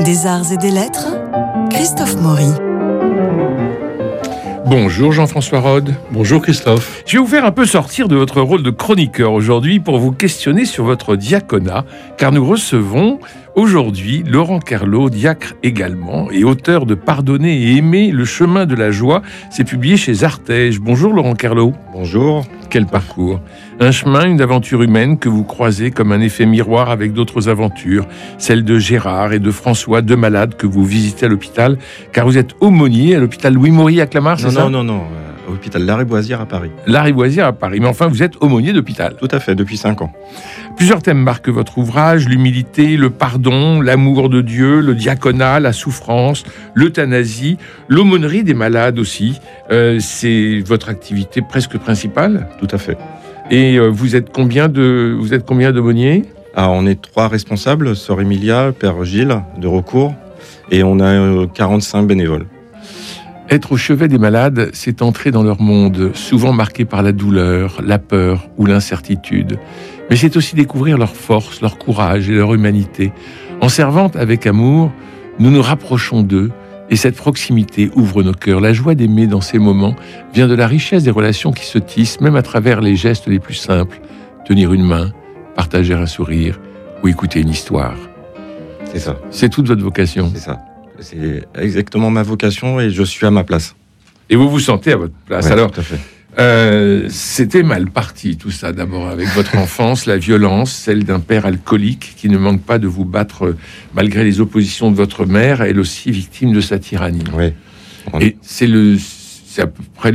Des arts et des lettres, Christophe Maury. Bonjour Jean-François Rode. Bonjour Christophe. Je vais vous faire un peu sortir de votre rôle de chroniqueur aujourd'hui pour vous questionner sur votre diaconat, car nous recevons aujourd'hui Laurent Kerlot, diacre également, et auteur de Pardonner et aimer, le chemin de la joie. C'est publié chez Artege. Bonjour Laurent Kerlot. Bonjour. Quel parcours. Un chemin, une aventure humaine que vous croisez comme un effet miroir avec d'autres aventures, celle de Gérard et de François, deux malades que vous visitez à l'hôpital, car vous êtes aumônier à l'hôpital Louis-Maury à Clamart, c'est ça ? Non, à l'hôpital Lariboisière à Paris. Lariboisière à Paris, mais enfin vous êtes aumônier d'hôpital. Tout à fait, depuis 5 ans. Plusieurs thèmes marquent votre ouvrage, l'humilité, le pardon, l'amour de Dieu, le diaconat, la souffrance, l'euthanasie, l'aumônerie des malades aussi. C'est votre activité presque principale ? Tout à fait. Et vous êtes combien d'aumôniers ? On est 3 responsables, sœur Emilia, père Gilles de Recours, et on a 45 bénévoles. Être au chevet des malades, c'est entrer dans leur monde, souvent marqué par la douleur, la peur ou l'incertitude. Mais c'est aussi découvrir leur force, leur courage et leur humanité. En servant avec amour, nous nous rapprochons d'eux, et cette proximité ouvre nos cœurs. La joie d'aimer dans ces moments vient de la richesse des relations qui se tissent, même à travers les gestes les plus simples. Tenir une main, partager un sourire ou écouter une histoire. C'est ça. C'est toute votre vocation. C'est ça. C'est exactement ma vocation et je suis à ma place. Et vous vous sentez à votre place. Ouais, alors, tout à fait. C'était mal parti tout ça, d'abord avec votre enfance, la violence, celle d'un père alcoolique qui ne manque pas de vous battre malgré les oppositions de votre mère, elle aussi victime de sa tyrannie. Oui. Et c'est à peu près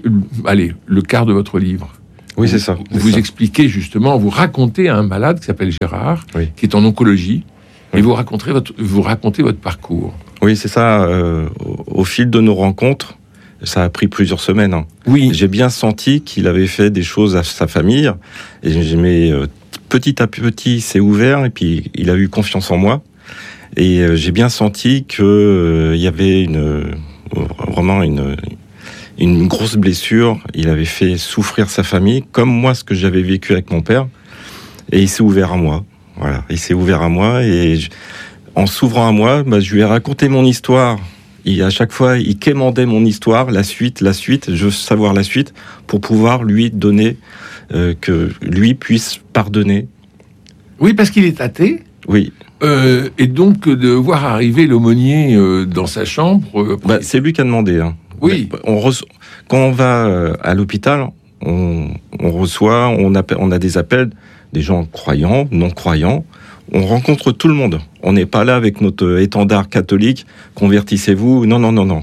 le quart de votre livre. Oui, c'est ça. Vous expliquez justement, vous racontez à un malade qui s'appelle Gérard, oui, qui est en oncologie, oui, et vous racontez votre parcours. Oui, c'est ça. Au fil de nos rencontres, ça a pris plusieurs semaines. Oui. J'ai bien senti qu'il avait fait des choses à sa famille. Et petit à petit, il s'est ouvert et puis il a eu confiance en moi. Et j'ai bien senti qu'il y avait vraiment une grosse blessure. Il avait fait souffrir sa famille, comme moi, ce que j'avais vécu avec mon père. Et il s'est ouvert à moi. Voilà, il s'est ouvert à moi. Et en s'ouvrant à moi, je lui ai raconté mon histoire. Et à chaque fois, il quémandait mon histoire, la suite, je veux savoir la suite, pour pouvoir lui donner, que lui puisse pardonner. Oui, parce qu'il est athée. Oui. Et donc, de voir arriver l'aumônier dans sa chambre... c'est lui qui a demandé. Oui. Quand on va à l'hôpital, on reçoit, on a des appels, des gens croyants, non-croyants. On rencontre tout le monde. On n'est pas là avec notre étendard catholique, convertissez-vous. Non.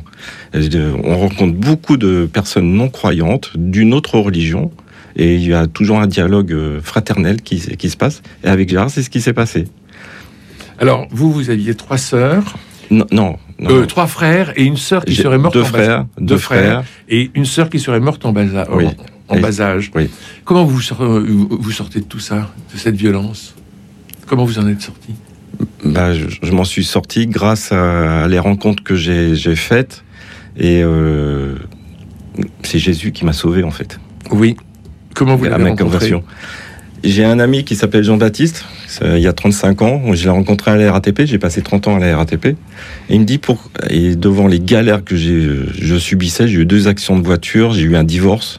On rencontre beaucoup de personnes non croyantes, d'une autre religion, et il y a toujours un dialogue fraternel qui se passe. Et avec Gérard, c'est ce qui s'est passé. Alors, vous aviez 3 sœurs. Non. 3 frères et une sœur qui serait morte deux frères. Et une sœur qui serait morte en bas âge. Oui. Comment vous sortez de tout ça, de cette violence ? Comment vous en êtes sorti ? Je m'en suis sorti grâce à les rencontres que j'ai faites. Et c'est Jésus qui m'a sauvé, en fait. Oui. Comment vous l'avez rencontré ? J'ai un ami qui s'appelle Jean-Baptiste, il y a 35 ans. Je l'ai rencontré à la RATP, j'ai passé 30 ans à la RATP. Et il me dit, et devant les galères que je subissais, j'ai eu 2 accidents de voiture, j'ai eu un divorce,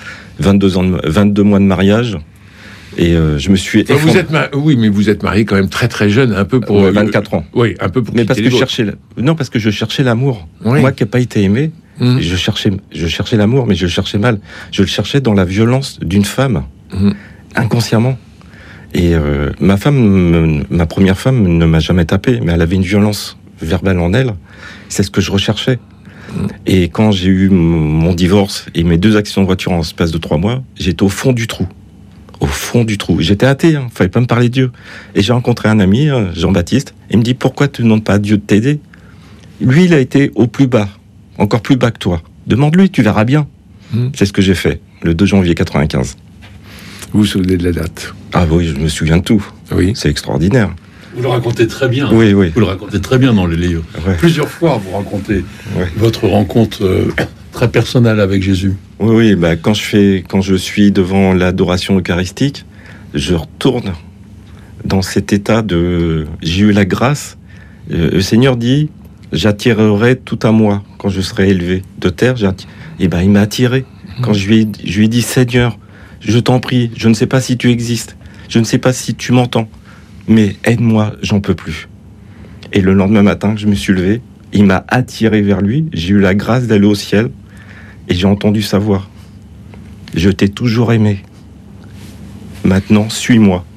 22 mois de mariage. Et je me suis effondré. Oui, mais vous êtes marié quand même très très jeune, un peu pour 24 ans. Oui, un peu pour. Mais parce que je cherchais l'amour. Oui. Moi qui n'ai pas été aimé, je cherchais l'amour, mais je le cherchais mal. Je le cherchais dans la violence d'une femme, inconsciemment. Et ma première femme ne m'a jamais tapé, mais elle avait une violence verbale en elle. C'est ce que je recherchais. Et quand j'ai eu mon divorce et mes 2 accidents de voiture en l'espace de 3 mois, j'étais au fond du trou. J'étais athée, fallait pas me parler de Dieu. Et j'ai rencontré un ami, Jean-Baptiste, et il me dit, pourquoi tu ne demandes pas à Dieu de t'aider ? Lui, il a été au plus bas, encore plus bas que toi. Demande-lui, tu verras bien. C'est ce que j'ai fait, le 2 janvier 95. Vous vous souvenez de la date ? Ah oui, je me souviens de tout. Oui. C'est extraordinaire. Vous le racontez très bien. Oui. Vous le racontez très bien dans les livres. Ouais. Plusieurs fois, vous racontez votre rencontre très personnelle avec Jésus. Oui, quand je suis devant l'adoration eucharistique, je retourne dans cet état de... J'ai eu la grâce Le Seigneur dit, j'attirerai tout à moi quand je serai élevé de terre. Et ben, il m'a attiré. Quand je lui ai dit, Seigneur, je t'en prie, je ne sais pas si tu existes, je ne sais pas si tu m'entends, mais aide-moi, j'en peux plus. Et le lendemain matin, je me suis levé, il m'a attiré vers lui, j'ai eu la grâce d'aller au ciel, et j'ai entendu sa voix. Je t'ai toujours aimé. Maintenant, suis-moi.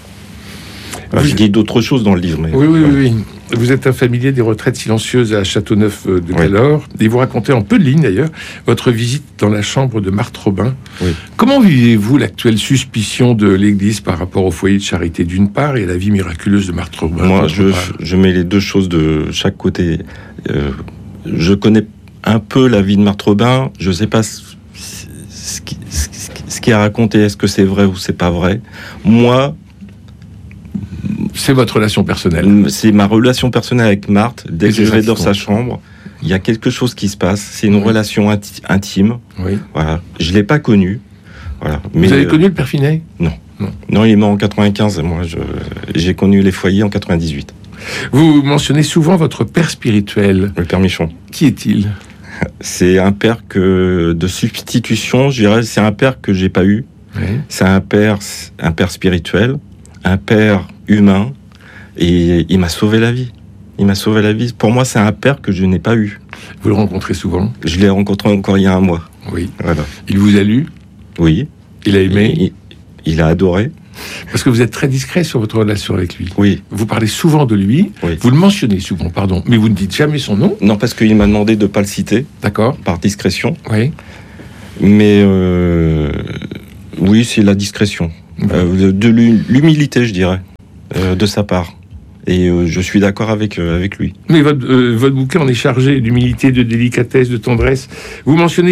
Je dis d'autres choses dans le livre. Mais... Oui. Vous êtes un familier des retraites silencieuses à Châteauneuf de Cahors. Et vous racontez en peu de lignes, d'ailleurs, votre visite dans la chambre de Marthe Robin. Oui. Comment vivez-vous l'actuelle suspicion de l'Église par rapport au foyer de charité d'une part et à la vie miraculeuse de Marthe Robin? Moi, je mets les deux choses de chaque côté. Je connais un peu la vie de Marthe Robin. Je ne sais pas ce qui est raconté. Est-ce que c'est vrai ou c'est pas vrai? Moi... C'est votre relation personnelle. C'est ma relation personnelle avec Marthe. Dès que je vais dans sa chambre, il y a quelque chose qui se passe. C'est une relation intime. Oui. Voilà. Je l'ai pas connu. Voilà. Vous avez connu le père Finet? Non, il est mort en 95. Moi, j'ai connu les foyers en 98. Vous mentionnez souvent votre père spirituel. Le père Michon. Qui est-il? C'est un père de substitution. Je dirais, c'est un père que j'ai pas eu. Oui. C'est un père spirituel, un père humain, et il m'a sauvé la vie. Il m'a sauvé la vie. Pour moi, c'est un père que je n'ai pas eu. Vous le rencontrez souvent? Je l'ai rencontré encore il y a un mois. Oui. Voilà. Il vous a lu? Oui. Il a aimé? Il a adoré. Parce que vous êtes très discret sur votre relation avec lui. Oui. Vous parlez souvent de lui. Oui. Vous le mentionnez souvent, pardon. Mais vous ne dites jamais son nom. Non, parce qu'il m'a demandé de ne pas le citer. D'accord. Par discrétion. Oui. Mais oui, c'est la discrétion. De l'humilité, je dirais, de sa part. Et je suis d'accord avec lui. Mais votre bouquin en est chargé d'humilité, de délicatesse, de tendresse. Vous mentionnez,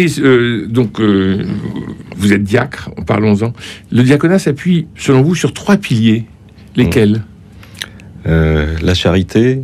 vous êtes diacre, parlons-en. Le diaconat s'appuie, selon vous, sur 3 piliers. Lesquels? La charité,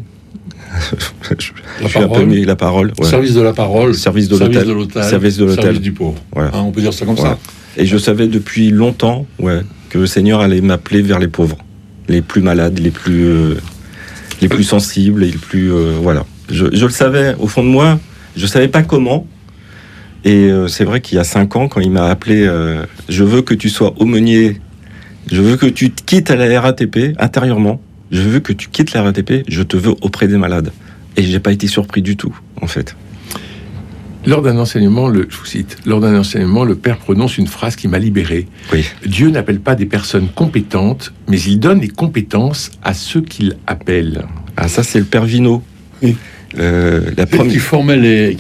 la parole. Ouais. Service de la parole. Service de l'autel. Service du pauvre. Voilà. On peut dire ça comme ça. Et je savais depuis longtemps que le Seigneur allait m'appeler vers les pauvres, les plus malades, les plus sensibles, et les plus... voilà. Je le savais, au fond de moi, je ne savais pas comment. Et c'est vrai qu'il y a 5 ans, quand il m'a appelé, je veux que tu sois aumônier, je veux que tu quittes la RATP intérieurement, je veux que tu quittes la RATP, je te veux auprès des malades. Et je n'ai pas été surpris du tout, en fait. Lors d'un enseignement, je vous cite, lors d'un enseignement, le Père prononce une phrase qui m'a libéré. Oui. Dieu n'appelle pas des personnes compétentes, mais il donne les compétences à ceux qu'il appelle. Ah, ça, c'est le Père Vino. Oui. Qui forme les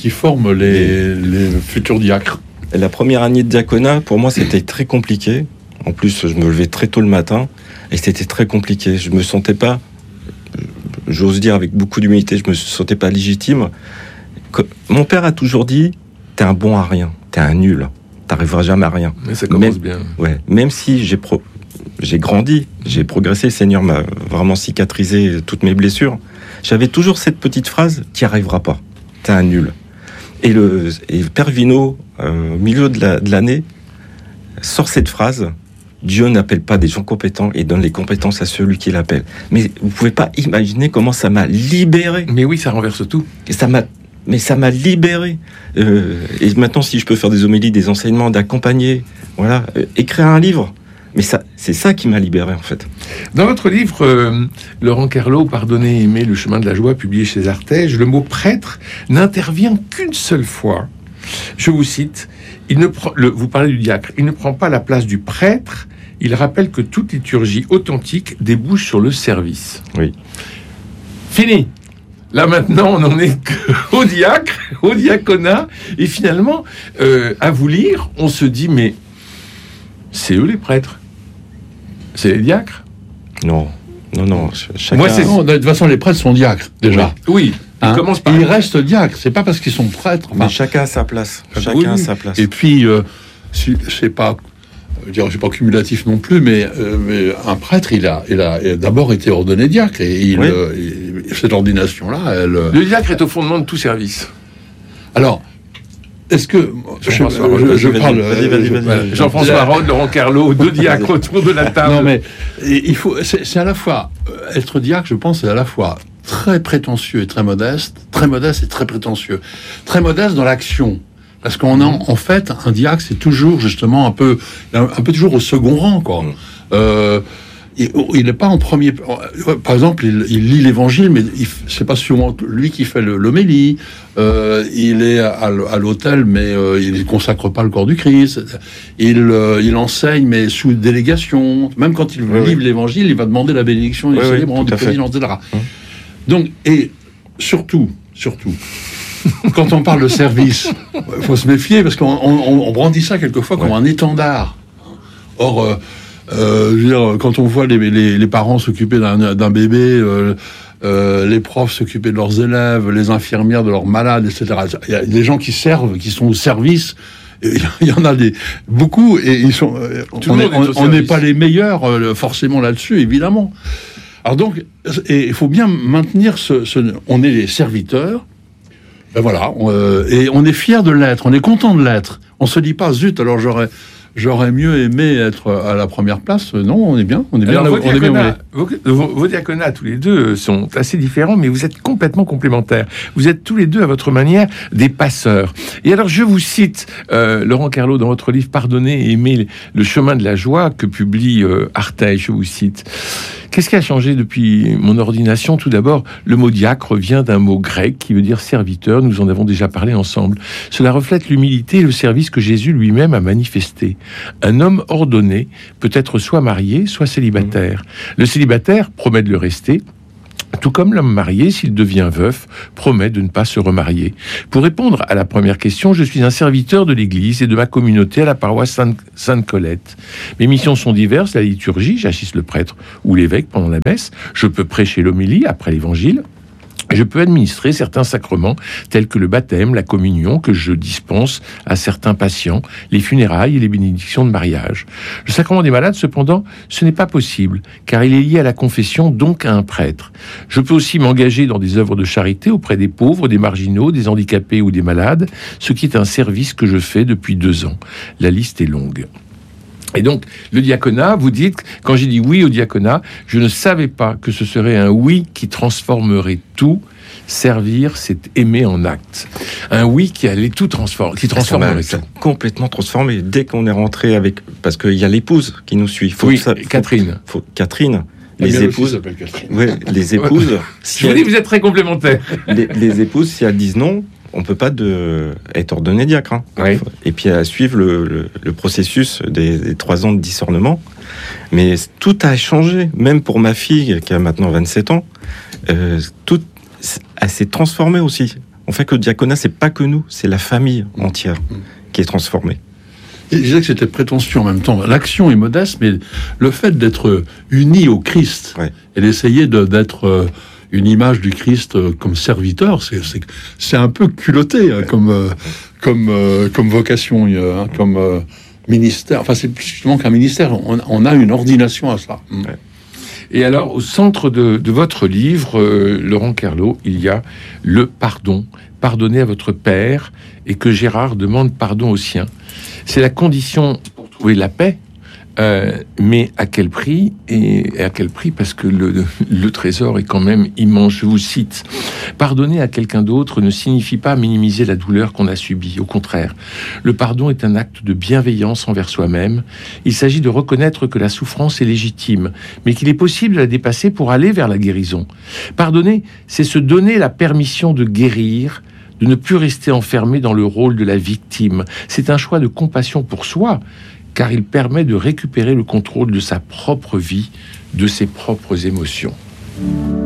futurs diacres. La première année de diaconat, pour moi, c'était très compliqué. En plus, je me levais très tôt le matin, et c'était très compliqué. Je me sentais pas, j'ose dire avec beaucoup d'humilité, je me sentais pas légitime. Mon père a toujours dit, t'es un bon à rien, t'es un nul, t'arriveras jamais à rien. Mais ça commence bien. Ouais, même si j'ai grandi, j'ai progressé, le Seigneur m'a vraiment cicatrisé toutes mes blessures, j'avais toujours cette petite phrase, t'y arriveras pas, t'es un nul. Et le Père Vino, au milieu de l'année, sort cette phrase, Dieu n'appelle pas des gens compétents et donne les compétences à celui qui l'appelle. Mais vous pouvez pas imaginer comment ça m'a libéré. Mais oui, ça renverse tout. Et ça m'a libéré. Et maintenant, si je peux faire des homélies, des enseignements, d'accompagner, voilà, écrire un livre. Mais c'est ça qui m'a libéré, en fait. Dans votre livre, Laurent Kerlot, Pardonner et aimer, le chemin de la joie, publié chez Artege, le mot prêtre n'intervient qu'une seule fois. Je vous cite, vous parlez du diacre, il ne prend pas la place du prêtre, il rappelle que toute liturgie authentique débouche sur le service. Oui. Fini. Là maintenant, on n'en est qu'au diacre, au diaconat, et finalement, à vous lire, on se dit, mais c'est eux les prêtres, c'est les diacres. Non. Chacun... Moi, de toute façon, les prêtres sont diacres déjà. Oui. Ils restent diacres. C'est pas parce qu'ils sont prêtres. Mais chacun a sa place. Chacun a sa place. Et puis, c'est pas cumulatif non plus, mais un prêtre, il a d'abord été ordonné diacre, et cette ordination-là, le diacre est au fondement de tout service. Alors, est-ce que je parle vas-y. Jean-François Rode, Laurent Kerlot, 2 diacres autour de la table. Non, mais c'est à la fois être diacre, je pense, c'est à la fois très prétentieux et très modeste et très prétentieux. Très modeste dans l'action. Parce qu'on a, en fait, un diacre, c'est toujours, justement, un peu toujours au second rang, quoi. Il n'est pas en premier. Par exemple, il lit l'Évangile, mais c'est pas souvent lui qui fait l'homélie. Il est à l'autel, mais il ne consacre pas le corps du Christ. Il enseigne, mais sous délégation. Même quand il livre l'Évangile, il va demander la bénédiction des célébrants, du président, etc. Donc, et surtout, quand on parle de service, il faut se méfier, parce qu'on brandit ça quelquefois comme un étendard. Or, je veux dire, quand on voit les parents s'occuper d'un bébé, les profs s'occuper de leurs élèves, les infirmières de leurs malades, etc. Il y a des gens qui servent, qui sont au service. Il y en a beaucoup, et ils sont. On n'est pas les meilleurs forcément là-dessus, évidemment. Alors donc, il faut bien maintenir on est les serviteurs. Ben voilà, et on est fiers de l'être, on est content de l'être. On se dit pas, zut, alors j'aurais mieux aimé être à la première place. Non, on est bien. Alors, vos diaconats, tous les deux, sont assez différents, mais vous êtes complètement complémentaires. Vous êtes tous les deux, à votre manière, des passeurs. Et alors, je vous cite, Laurent Carlo, dans votre livre « Pardonner et aimer le chemin de la joie » que publie Arteil, je vous cite. Qu'est-ce qui a changé depuis mon ordination? Tout d'abord, le mot diacre vient d'un mot grec qui veut dire serviteur. Nous en avons déjà parlé ensemble. Cela reflète l'humilité et le service que Jésus lui-même a manifesté. Un homme ordonné peut être soit marié, soit célibataire. Le célibataire promet de le rester, tout comme l'homme marié, s'il devient veuf, promet de ne pas se remarier. Pour répondre à la première question, je suis un serviteur de l'Église et de ma communauté à la paroisse Sainte-Colette. Mes missions sont diverses, la liturgie, j'assiste le prêtre ou l'évêque pendant la messe, je peux prêcher l'homélie après l'évangile, je peux administrer certains sacrements tels que le baptême, la communion que je dispense à certains patients, les funérailles et les bénédictions de mariage. Le sacrement des malades, cependant, ce n'est pas possible, car il est lié à la confession, donc à un prêtre. Je peux aussi m'engager dans des œuvres de charité auprès des pauvres, des marginaux, des handicapés ou des malades, ce qui est un service que je fais depuis 2 ans. La liste est longue. Et donc, le diaconat, vous dites, quand j'ai dit oui au diaconat, je ne savais pas que ce serait un oui qui transformerait tout. Servir, c'est aimer en acte. Un oui qui allait tout transformer, qui transformerait tout. Complètement transformé. Dès qu'on est rentré avec... Parce qu'il y a l'épouse qui nous suit. Catherine. Catherine. Les épouses... les épouses... Si vous vous êtes très complémentaires. Les épouses, si elles disent non... On peut pas être ordonné diacre. Oui. Et puis à suivre le processus des 3 ans de discernement. Mais tout a changé. Même pour ma fille, qui a maintenant 27 ans, tout s'est transformé aussi. En fait, que le diaconat, c'est pas que nous, c'est la famille entière qui est transformée. Et je disais que c'était prétentieux en même temps. L'action est modeste, mais le fait d'être uni au Christ et d'essayer d'être... une image du Christ comme serviteur, c'est un peu culotté comme vocation, comme ministère. Enfin, c'est plus justement qu'un ministère. On a une ordination à ça. Ouais. Et alors, au centre de votre livre, Laurent Carlo, il y a le pardon. Pardonnez à votre père et que Gérard demande pardon au sien. C'est la condition pour trouver la paix. Mais à quel prix? Et à quel prix? Parce que le trésor est quand même immense. Je vous cite: pardonner à quelqu'un d'autre ne signifie pas minimiser la douleur qu'on a subie. Au contraire, le pardon est un acte de bienveillance envers soi-même. Il s'agit de reconnaître que la souffrance est légitime, mais qu'il est possible de la dépasser pour aller vers la guérison. Pardonner, c'est se donner la permission de guérir, de ne plus rester enfermé dans le rôle de la victime. C'est un choix de compassion pour soi, car il permet de récupérer le contrôle de sa propre vie, de ses propres émotions.